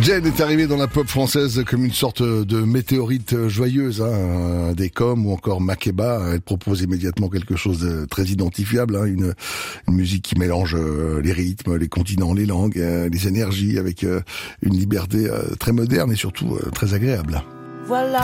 Jen est arrivée dans la pop française comme une sorte de météorite joyeuse, hein, des Com ou encore Makeba. Elle propose immédiatement quelque chose de très identifiable, hein, une musique qui mélange les rythmes, les continents, les langues, les énergies, avec une liberté très moderne et surtout très agréable. Voilà